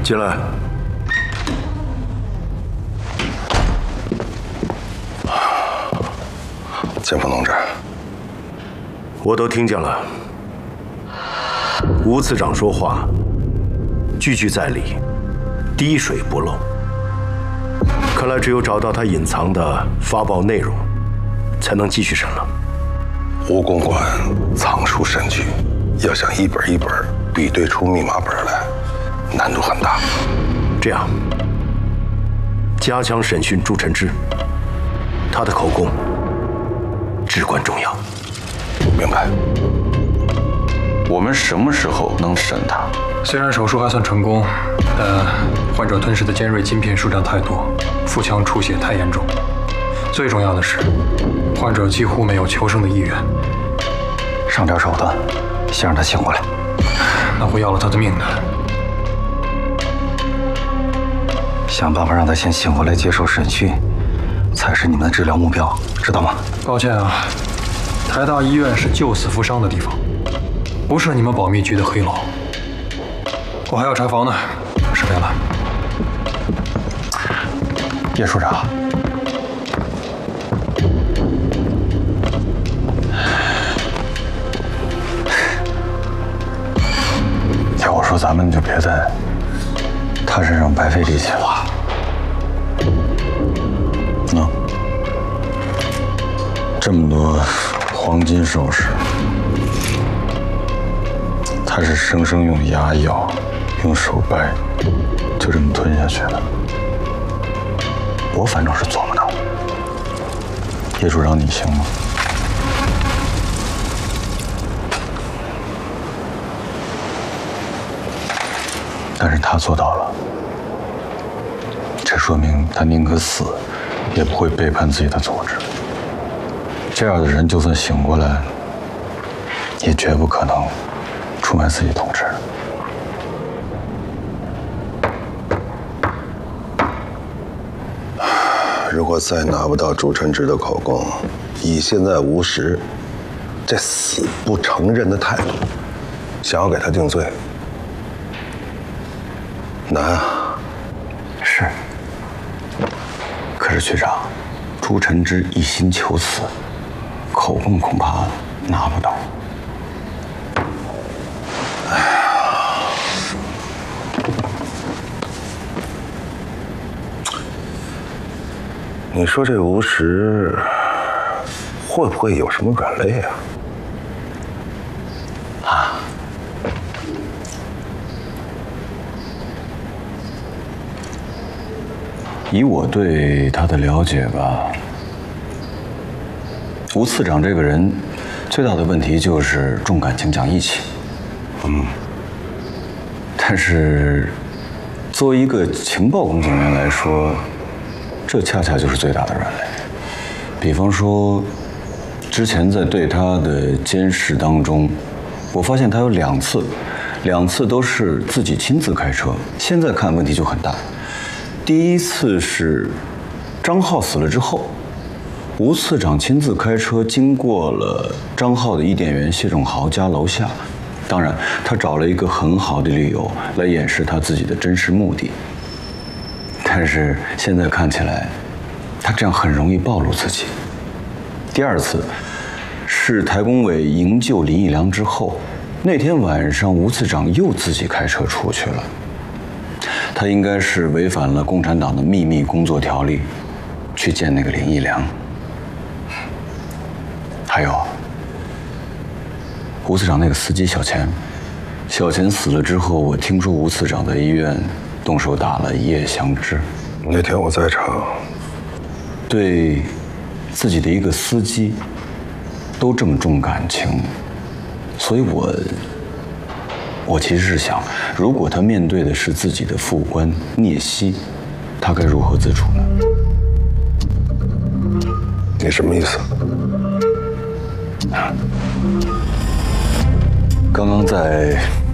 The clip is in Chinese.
进来。 建峰同志， 我都听见了。吴次长说话，句句在理，滴水不漏。看来只有找到他隐藏的发报内容，才能继续审了。 吴公馆藏书神具，要想一本一本比对出密码本来，难度很大。 这样，加强审讯朱晨之，他的口供至关重要。 明白。 我们什么时候能审他？ 虽然手术还算成功，但患者吞噬的尖锐晶片数量太多，腹腔出血太严重。最重要的是，患者几乎没有求生的意愿。 上点手段，先让他醒过来。 那会要了他的命的。 想办法让他先醒过来接受审讯，才是你们的治疗目标，知道吗？ 抱歉啊，台大医院是救死扶伤的地方，不是你们保密局的黑牢。我还要查房呢，失陪了。 叶处长，要我说，咱们就别在他身上白费力气了。那这么多黄金首饰，他是生生用牙咬、用手掰，就这么吞下去的。我反正是做不到。叶处长，你行吗？但是他做到了，这说明他宁可死，也不会背叛自己的组织。这样的人，就算醒过来，也绝不可能出卖自己同志。 如果再拿不到朱晨之的口供，以现在吴石这死不承认的态度，想要给他定罪，难啊。 是。可是局长，朱晨之一心求死，口供恐怕拿不到。 你说这吴石会不会有什么软肋啊？ 以我对他的了解吧，吴次长这个人最大的问题就是重感情、讲义气。但是作为一个情报工作人员来说，这恰恰就是最大的软肋。比方说，之前在对他的监视当中，我发现他有两次都是自己亲自开车。现在看问题就很大。第一次是张浩死了之后，吴次长亲自开车经过了张浩的伊甸园谢仲豪家楼下。当然，他找了一个很好的理由来掩饰他自己的真实目的。但是现在看起来，他这样很容易暴露自己。第二次是台工委营救林义良之后，那天晚上吴次长又自己开车出去了。他应该是违反了共产党的秘密工作条例，去见那个林义良。还有，吴次长那个司机小钱死了之后，我听说吴次长在医院动手打了叶祥之。 那天我在场。 对自己的一个司机都这么重感情，所以我其实是想，如果他面对的是自己的副官聂曦，他该如何自处呢？ 你什么意思？ 刚刚在